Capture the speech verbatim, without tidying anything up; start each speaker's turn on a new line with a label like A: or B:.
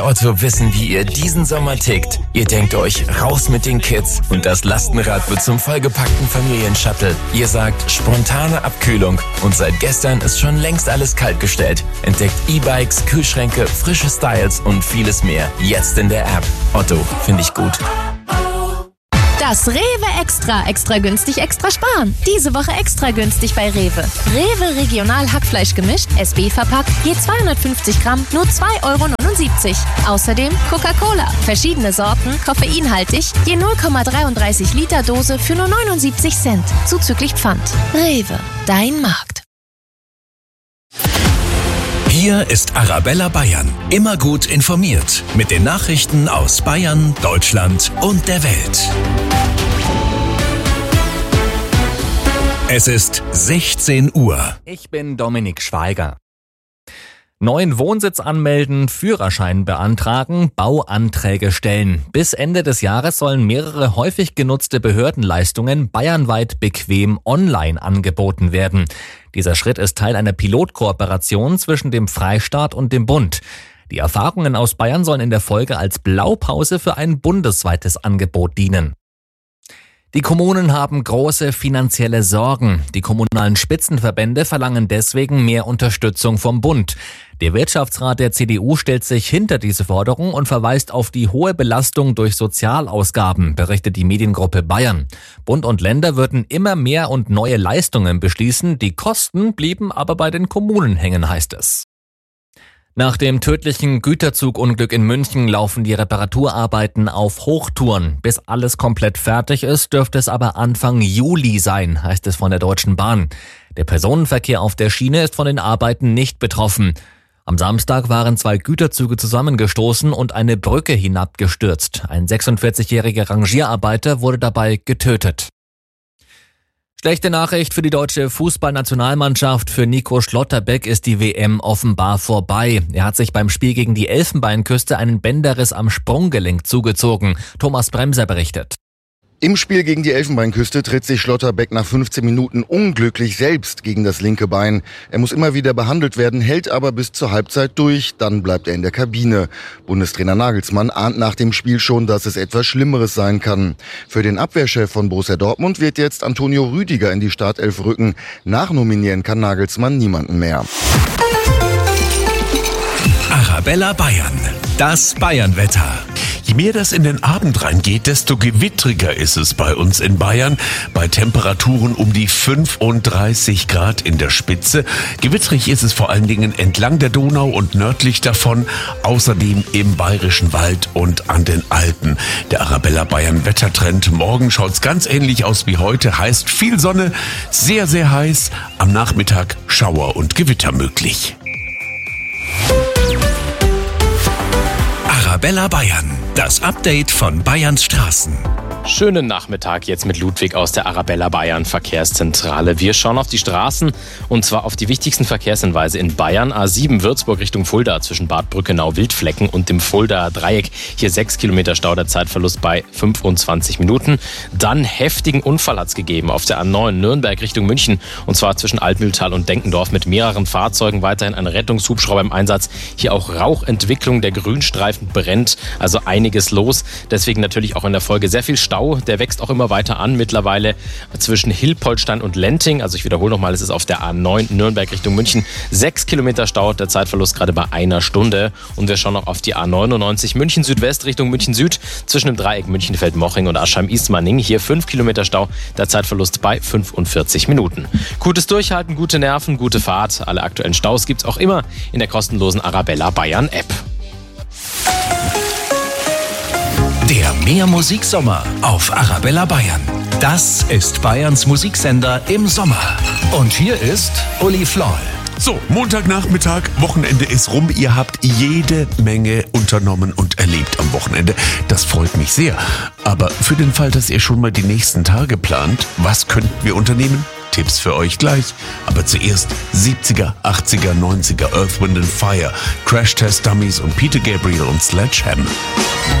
A: Otto wissen, wie ihr diesen Sommer tickt. Ihr denkt euch, raus mit den Kids und das Lastenrad wird zum vollgepackten Familienshuttle. Ihr sagt, spontane Abkühlung und seit gestern ist schon längst alles kaltgestellt. Entdeckt E-Bikes, Kühlschränke, frische Styles und vieles mehr. Jetzt in der App. Otto, finde ich gut.
B: Das Rewe Extra. Extra günstig, extra sparen. Diese Woche extra günstig bei Rewe. Rewe Regional Hackfleisch gemischt, S B verpackt, je zweihundertfünfzig Gramm, nur zwei Euro neunundsiebzig. Außerdem Coca-Cola. Verschiedene Sorten, koffeinhaltig, je null Komma dreiunddreißig Liter Dose für nur neunundsiebzig Cent. Zuzüglich Pfand. Rewe, dein Markt.
C: Hier ist Arabella Bayern. Immer gut informiert. Mit den Nachrichten aus Bayern, Deutschland und der Welt. Es ist sechzehn Uhr.
D: Ich bin Dominik Schweiger. Neuen Wohnsitz anmelden, Führerschein beantragen, Bauanträge stellen. Bis Ende des Jahres sollen mehrere häufig genutzte Behördenleistungen bayernweit bequem online angeboten werden. Dieser Schritt ist Teil einer Pilotkooperation zwischen dem Freistaat und dem Bund. Die Erfahrungen aus Bayern sollen in der Folge als Blaupause für ein bundesweites Angebot dienen. Die Kommunen haben große finanzielle Sorgen. Die kommunalen Spitzenverbände verlangen deswegen mehr Unterstützung vom Bund. Der Wirtschaftsrat der C D U stellt sich hinter diese Forderung und verweist auf die hohe Belastung durch Sozialausgaben, berichtet die Mediengruppe Bayern. Bund und Länder würden immer mehr und neue Leistungen beschließen, die Kosten blieben aber bei den Kommunen hängen, heißt es. Nach dem tödlichen Güterzugunglück in München laufen die Reparaturarbeiten auf Hochtouren. Bis alles komplett fertig ist, dürfte es aber Anfang Juli sein, heißt es von der Deutschen Bahn. Der Personenverkehr auf der Schiene ist von den Arbeiten nicht betroffen. Am Samstag waren zwei Güterzüge zusammengestoßen und eine Brücke hinabgestürzt. Ein sechsundvierzigjähriger Rangierarbeiter wurde dabei getötet. Schlechte Nachricht für die deutsche Fußballnationalmannschaft. Für Nico Schlotterbeck ist die W M offenbar vorbei. Er hat sich beim Spiel gegen die Elfenbeinküste einen Bänderriss am Sprunggelenk zugezogen. Thomas Bremser berichtet.
E: Im Spiel gegen die Elfenbeinküste tritt sich Schlotterbeck nach fünfzehn Minuten unglücklich selbst gegen das linke Bein. Er muss immer wieder behandelt werden, hält aber bis zur Halbzeit durch. Dann bleibt er in der Kabine. Bundestrainer Nagelsmann ahnt nach dem Spiel schon, dass es etwas Schlimmeres sein kann. Für den Abwehrchef von Borussia Dortmund wird jetzt Antonio Rüdiger in die Startelf rücken. Nachnominieren kann Nagelsmann niemanden mehr.
C: Arabella Bayern. Das Bayernwetter.
F: Je mehr das in den Abend reingeht, desto gewittriger ist es bei uns in Bayern. Bei Temperaturen um die fünfunddreißig Grad in der Spitze. Gewittrig ist es vor allen Dingen entlang der Donau und nördlich davon. Außerdem im Bayerischen Wald und an den Alpen. Der Arabella Bayern Wettertrend. Morgen schaut's ganz ähnlich aus wie heute. Heißt viel Sonne, sehr, sehr heiß. Am Nachmittag Schauer und Gewitter möglich.
C: Arabella Bayern. Das Update von Bayerns Straßen.
G: Schönen Nachmittag jetzt mit Ludwig aus der Arabella Bayern Verkehrszentrale. Wir schauen auf die Straßen und zwar auf die wichtigsten Verkehrshinweise in Bayern. A sieben Würzburg Richtung Fulda zwischen Bad Brückenau, Wildflecken und dem Fuldaer Dreieck. Hier sechs Kilometer Stau, der Zeitverlust bei fünfundzwanzig Minuten. Dann heftigen Unfall hat es gegeben auf der A neun Nürnberg Richtung München und zwar zwischen Altmühltal und Denkendorf mit mehreren Fahrzeugen. Weiterhin ein Rettungshubschrauber im Einsatz. Hier auch Rauchentwicklung, der Grünstreifen brennt, also einiges los. Deswegen natürlich auch in der Folge sehr viel Stau. Der wächst auch immer weiter an, mittlerweile zwischen Hilpoltstein und Lenting. Also ich wiederhole nochmal, es ist auf der A neun Nürnberg Richtung München. Sechs Kilometer Stau, der Zeitverlust gerade bei einer Stunde. Und wir schauen noch auf die A neunundneunzig München Südwest Richtung München Süd. Zwischen dem Dreieck Münchenfeld-Moching und Aschheim-Ismaning. Hier fünf Kilometer Stau, der Zeitverlust bei fünfundvierzig Minuten. Gutes Durchhalten, gute Nerven, gute Fahrt. Alle aktuellen Staus gibt's auch immer in der kostenlosen Arabella Bayern App.
C: Der Mehr-Musik-Sommer auf Arabella Bayern. Das ist Bayerns Musiksender im Sommer. Und hier ist Uli Floll.
F: So, Montagnachmittag, Wochenende ist rum. Ihr habt jede Menge unternommen und erlebt am Wochenende. Das freut mich sehr. Aber für den Fall, dass ihr schon mal die nächsten Tage plant, was könnten wir unternehmen? Tipps für euch gleich. Aber zuerst siebziger, achtziger, neunziger, Earth, Wind and Fire, Crash Test Dummies und Peter Gabriel und Sledgehammer.